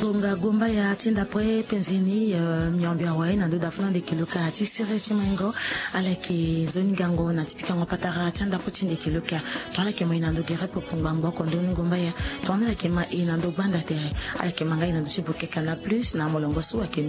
tonga gomba ya tinda pre penzini miombia wai na ndo dafuna de kiloka ati sire timengo ala ke zoni gango na tipika ngopatara tinda po tinde kiloka tona ke mai na ndo gere po pungbango kondo ngomba ya tona ke ma ina ndo banda tere ala ke manga ina ndo chibuke kana plus na molongo so ke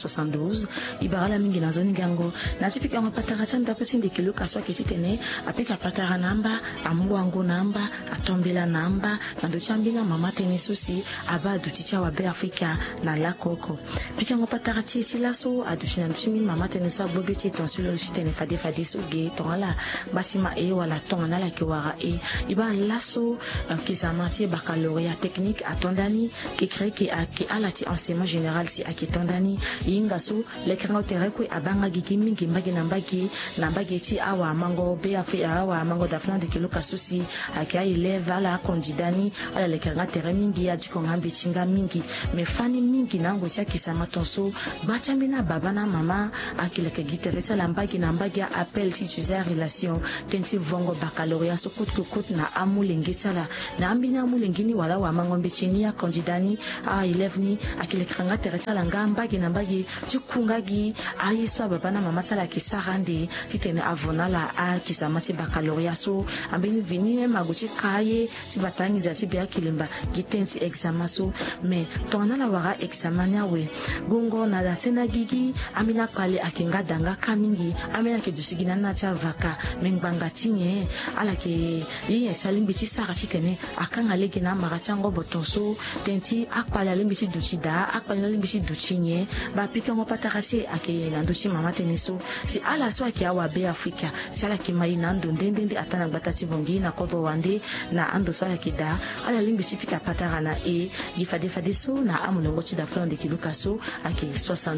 972 ibarala mingi na zoni gango na tipika ngopatara tinda po tinde kiloka so ke titene apika patara namba amwango namba atombela namba na ndo chambina mama tene susi aba duticha wa be Afrika na la koko pika ngopatara tisi laso adushina mchimi mama tene so bobiti tonsilo shitene fadi suge tonala batima e wala tonga la kiwara e iba laso kisamati baccalauréat technique atondani qui crée qui alati enseignement général si akitondani yinga so lekrango tereko abanga gikimi ngimbagi nambagi ti awa mango be Afrika awa mango dafna de kiloka susi akia élève ala kondidani ala lekrango termingi ya jikongambi chinga mingi mefani mingi nango tia kisama tonso bachambina baba na mama akileke giteresa lambagi nambagi appel si tu as relation tenti vongo baccalauréat so kut na amulengi tsala na ambina amulengini wala wa mangombe chini ya kondidani a élève ni akileke kanga teresa langa mbagi nambagi chikungagi ayiso baba na mama tsala kisarande titene avonala a kisama ti baccalauréat so ambini vini maguchi kaye ti batangi za ti bia kilimba gitenti examen so mais tona la wara examania we gongo na la sena gigi amina pale akinga danga kamingi amina ke dusigina na tia vaka mengbanga tinye ala ke yi salimbisi sara titene akanga leki na maratango botonso tenti akpala limbisi duchida akpala limbisi duchinye ba pika ngopatakase ake nandochi mama teneso si ala so ake awa be Afrika si ala ke mai nando ndende atana batati bongi na kodo wande na ando so ala ke da ala limbisi pika patara na e fade so na amulongo ti da flan de kiloka so ake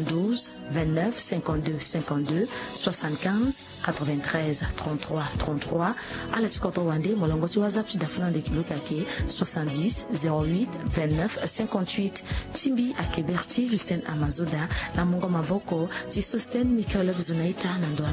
72 29 52 52 75 93 33 33 ala ti kodo wande molongo ti whatsapp ti da flan de kiloka ke 70 08 29 58 timbi ake Berti Justin Amazoda na mungo maboko ti Sosten Michael Zunaita na ndo